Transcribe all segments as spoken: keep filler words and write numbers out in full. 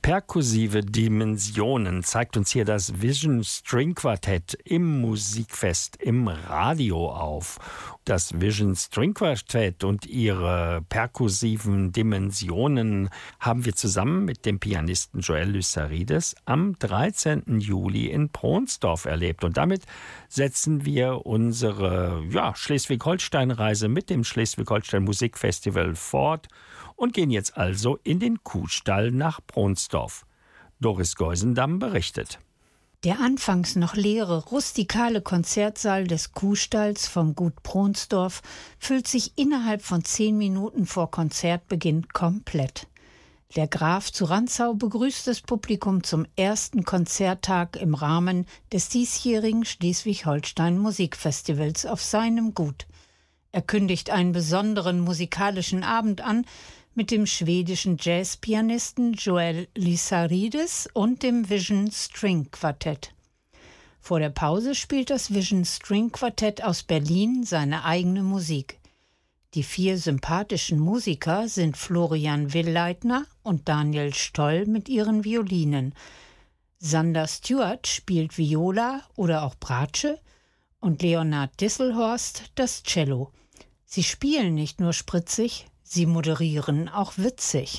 Perkussive Dimensionen zeigt uns hier das Vision String Quartett im Musikfest im Radio auf. Das Vision String Quartett und ihre perkussiven Dimensionen haben wir zusammen mit dem Pianisten Joel Lyssarides am dreizehnten Juli in Pronsdorf erlebt. Und damit setzen wir unsere ja, Schleswig-Holstein-Reise mit dem Schleswig-Holstein Musikfestival fort und gehen jetzt also in den Kuhstall nach Pronsdorf. Doris Geusendamm berichtet. Der anfangs noch leere, rustikale Konzertsaal des Kuhstalls vom Gut Pronsdorf füllt sich innerhalb von zehn Minuten vor Konzertbeginn komplett. Der Graf zu Rantzau begrüßt das Publikum zum ersten Konzerttag im Rahmen des diesjährigen Schleswig-Holstein Musikfestivals auf seinem Gut. Er kündigt einen besonderen musikalischen Abend an mit dem schwedischen Jazzpianisten Joel Lyssarides und dem Vision String Quartett. Vor der Pause spielt das Vision String Quartett aus Berlin seine eigene Musik. Die vier sympathischen Musiker sind Florian Willleitner und Daniel Stoll mit ihren Violinen. Sander Stewart spielt Viola oder auch Bratsche und Leonard Disselhorst das Cello. Sie spielen nicht nur spritzig, sie moderieren auch witzig.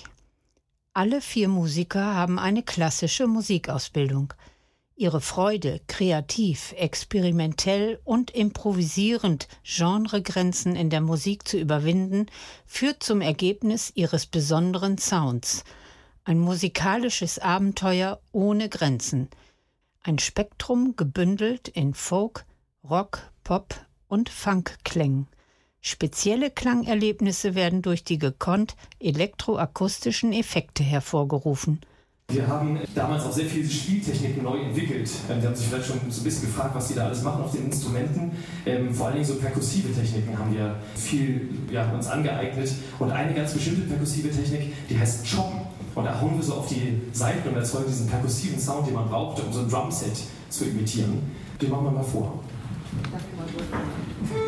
Alle vier Musiker haben eine klassische Musikausbildung. Ihre Freude, kreativ, experimentell und improvisierend Genregrenzen in der Musik zu überwinden, führt zum Ergebnis ihres besonderen Sounds. Ein musikalisches Abenteuer ohne Grenzen. Ein Spektrum gebündelt in Folk, Rock, Pop und Funkklängen. Spezielle Klangerlebnisse werden durch die gekonnt elektroakustischen Effekte hervorgerufen. Wir haben damals auch sehr viele Spieltechniken neu entwickelt. Sie haben sich vielleicht schon so ein bisschen gefragt, was die da alles machen auf den Instrumenten. Ähm, vor allen Dingen so perkussive Techniken haben wir viel ja, uns angeeignet. Und eine ganz bestimmte perkussive Technik, die heißt Choppen. Und da hauen wir so auf die Saiten und erzeugen diesen perkussiven Sound, den man braucht, um so ein Drumset zu imitieren. Den machen wir mal vor.